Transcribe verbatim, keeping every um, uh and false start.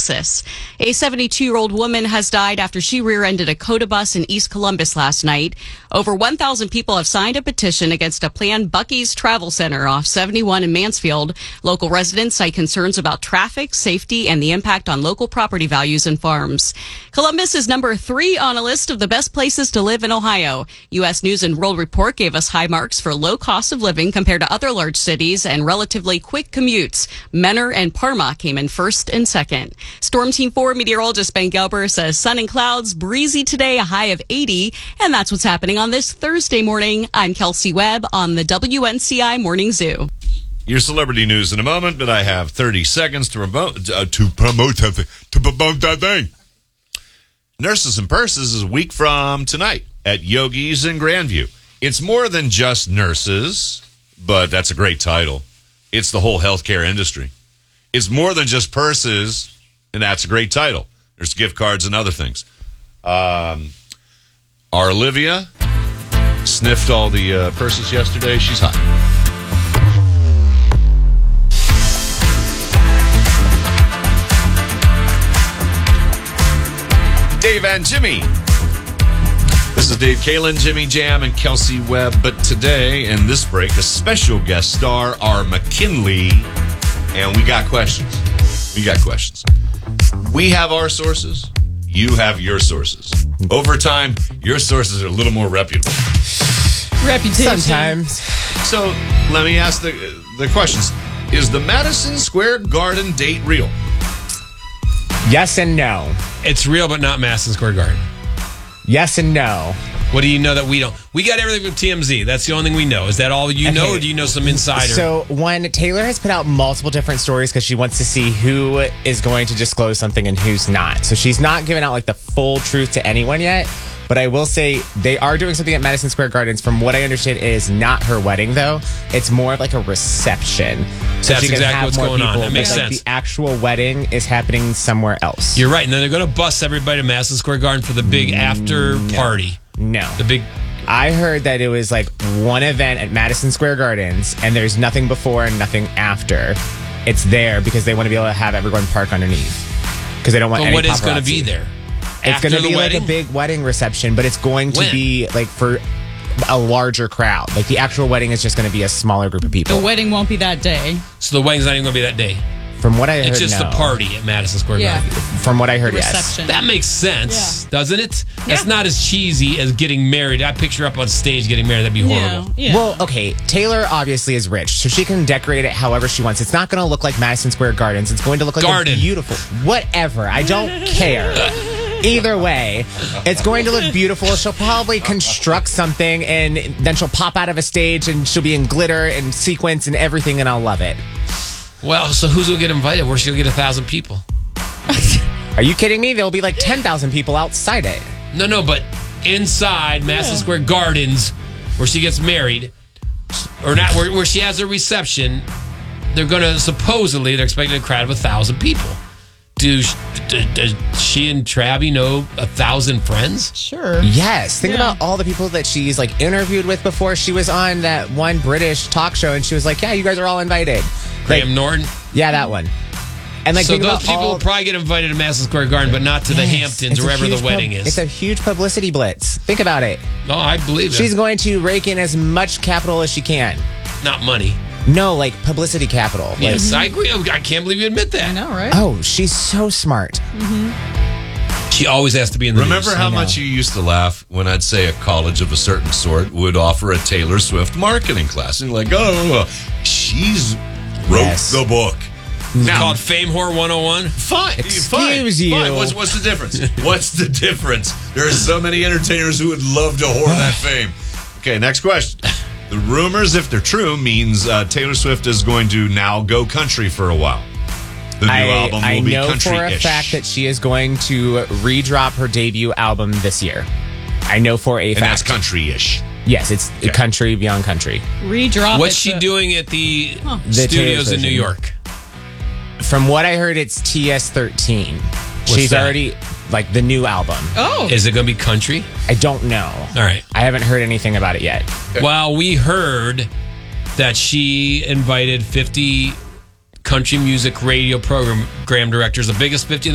Texas. A seventy-two-year-old woman has died after she rear-ended a COTA bus in East Columbus last night. Over one thousand people have signed a petition against a planned Buc-ee's Travel Center off seventy-one in Mansfield. Local residents cite concerns about traffic, safety, and the impact on local property values and farms. Columbus is number three on a list of the best places to live in Ohio. U S News and World Report gave us high marks for low cost of living compared to other large cities and relatively quick commutes. Menor and Parma came in first and second. Storm Team four meteorologist Ben Gelber says sun and clouds, breezy today, a high of eighty. And that's what's happening on this Thursday morning. I'm Kelsey Webb on the W N C I Morning Zoo. Your celebrity news in a moment, but I have thirty seconds to promote uh, to promote something, to promote that thing. Nurses and Purses is a week from tonight at Yogi's in Grandview. It's more than just nurses, but that's a great title. It's the whole healthcare industry. It's more than just purses, and that's a great title. There's gift cards and other things. Um, our Olivia sniffed all the uh, purses yesterday. She's hot. Dave and Jimmy. This is Dave Kalin, Jimmy Jam, and Kelsey Webb. But today, in this break, a special guest star, our McKinley. And we got questions. We got questions. We have our sources. You have your sources. Over time, your sources are a little more reputable. Reputation. Sometimes. So, let me ask the, the questions. Is the Madison Square Garden date real? Yes and no. It's real, but not Madison Square Garden. Yes and no. What do you know that we don't? We got everything from T M Z. That's the only thing we know. Is that all you know, Okay. or do you know some insider? So when Taylor has put out multiple different stories because she wants to see who is going to disclose something and who's not. So she's not giving out like the full truth to anyone yet. But I will say they are doing something at Madison Square Gardens. From what I understand, it is not her wedding, though. It's more of like a reception. So That's she can exactly have what's more going on. people, That makes but, like, sense. The actual wedding is happening somewhere else. You're right. And then they're going to bus everybody to Madison Square Garden for the big after party. No. The big. I heard that it was like one event at Madison Square Gardens, and there's nothing before and nothing after. It's there because they want to be able to have everyone park underneath. Because they don't want But any what is going to paparazzi. be there? It's After going to the be wedding? like a big wedding reception, but it's going to When? be like for a larger crowd. Like the actual wedding is just going to be a smaller group of people. The wedding won't be that day. So the wedding's not even going to be that day. From what I heard, It's just no. the party at Madison Square Yeah. Garden. From what I heard, yes. Reception. That makes sense, Yeah. doesn't it? That's Yeah. not as cheesy as getting married. I picture up on stage getting married. That'd be horrible. Yeah. yeah. Well, okay, Taylor obviously is rich, so she can decorate it however she wants. It's not going to look like Madison Square Gardens. It's going to look like Garden. a beautiful... Whatever. I don't care. Either way, it's going to look beautiful. She'll probably construct something, and then she'll pop out of a stage, and she'll be in glitter and sequins and everything, and I'll love it. Well, so who's going to get invited? Where's she going to get a thousand people? Are you kidding me? There'll be like ten thousand people outside it. No, no, but inside Madison Square Gardens, where she gets married, or not, where, where she has her reception, they're going to supposedly, they're expecting a crowd of a thousand people. Do, do does she and Travie know a thousand friends? Sure. Yes. Think Yeah. about all the people that she's like interviewed with before. She was on that one British talk show, and she was like, "Yeah, you guys are all invited." Like, Graham Norton. yeah, that one. And like, So think those about people all- will probably get invited to Madison Square Garden, but not to the Yes, Hamptons it's or a wherever the huge wedding pub- is. It's a huge publicity blitz. Think about it. No, I believe it. She's going to rake in as much capital as she can. Not money. No, like publicity capital. Like, Yes, I agree. I can't believe you admit that. I know, right? oh, she's so smart. She always has to be in the Remember news. how I know. much you used to laugh when I'd say a college of a certain sort would offer a Taylor Swift marketing class? And you're like, oh, she's wrote Yes. the book. It's Now, called Fame Whore one oh one. fine. Excuse fine, you. Fine. What's, what's the difference? What's the difference? There are so many entertainers who would love to whore that fame. Okay, next question. The rumors, if they're true, means uh, Taylor Swift is going to now go country for a while. The new I, album will I be know for a country-ish. fact that she is going to redrop her debut album this year. I know for a and fact. that's country-ish. Yes, it's Okay. country beyond country. Redrop. What's it she to- doing at the The studios Taylor in New version. York? From what I heard, it's T S thirteen. She's that? already, like, the new album. Oh. Is it going to be country? I don't know. All right. I haven't heard anything about it yet. Well, we heard that she invited fifty country music radio program directors, the biggest fifty in the